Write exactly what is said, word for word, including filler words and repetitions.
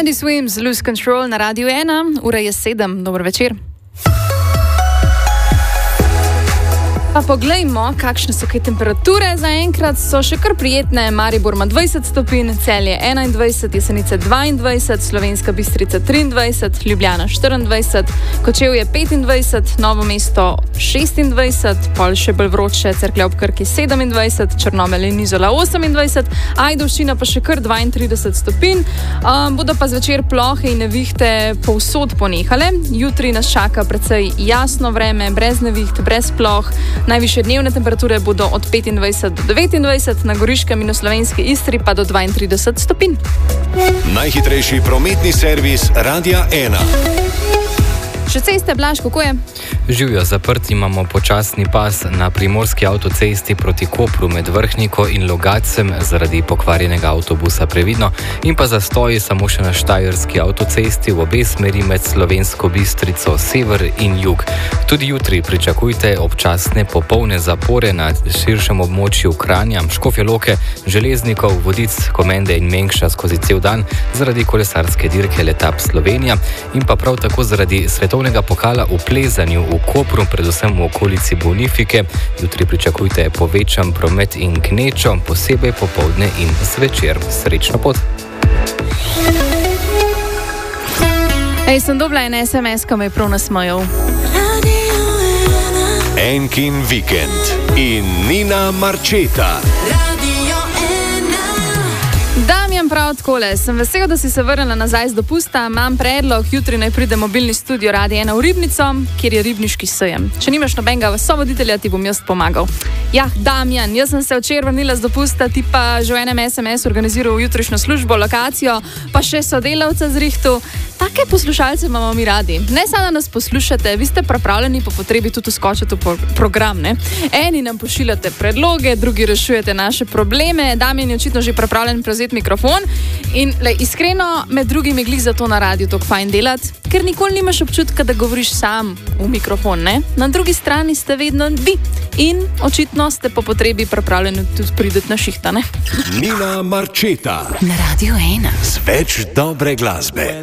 Andy Swims, Lose Control na Radiu ena, ura je sedem, dober večer. Pa poglejmo, kakšne so kaj temperature. Zaenkrat so še kar prijetne. Maribor ima dvajset stopinj, Celje enaindvajset, Jesenice dvaindvajset, Slovenska Bistrica triindvajset, Ljubljana štiriindvajset, Kočevje petindvajset, Novo mesto šestindvajset, pol še bolj vroče, Cerklje ob Krki sedemindvajset, Črnomelj in Izola osemindvajset, Ajdovščina pa še kar dvaintrideset stopinj. Um, bodo pa zvečer plohe in nevihte povsod ponehale. Jutri nas čaka precej jasno vreme, brez neviht, brez ploh. Najvišje dnevne temperature bodo od petindvajset do devetindvajset, na Goriškem in v Slovenski Istri pa do dvaintrideset stopinj. Najhitrejši prometni servis Radia ena. Še ceste, Blaž, kako je? Živijo, zaprt imamo počasni pas na primorski avtocesti proti Kopru med Vrhniko in Logacem zaradi pokvarjenega avtobusa, previdno, in pa zastoji samo še na štajerski avtocesti v obe smeri med Slovensko Bistrico sever in jug. Tudi jutri pričakujte občasne popolne zapore na širšem območju Kranja, Škofje Loke, Železnikov, Vodic, Komende in Mengša skozi cel dan zaradi kolesarske dirke Letap Slovenija in pa prav tako zaradi svetovnega pokala v plezanju v Kopru, predvsem v okolici Bonifike. Jutri pričakujte povečan promet in gnečo, posebej popoldne in zvečer. Srečno pot! Ej, sem dobila en es em es, ko me je prav nasmejal. Enkin vikend in Nina Marčeta. Damjan prav takole, sem vesel, da si se vrnila nazaj z dopusta. Imam predlog, jutri naj pride mobilni studio Radia ena v Ribnico, kjer je ribniški sejem. Če nimaš nobenega sovoditelja, ti bom jaz pomagal. Jah, Damjan, jaz sem se včeraj vrnila z dopusta, ti pa že v enem es em es organiziral jutrišnjo službo, lokacijo, pa še sodelavca z Rihtu. Take poslušalce imamo mi radi. Ne samo, da nas poslušate, vi ste pripravljeni po potrebi tudi skočiti v program, ne? Eni nam pošiljate predloge, drugi rešujete naše probleme. Damjan je očitno že pripravljen prevzeti mikrofon in lej, iskreno med drugimi glih za to na radiju tako fajn delati, ker nikoli nimaš občutka, da govoriš sam v mikrofon, ne? Na drugi strani ste vedno vi in očitno ste po potrebi pripravljeni tudi prideti na šihta, ne? Nina Marčeta na Radiu ena. Z več dobre glasbe.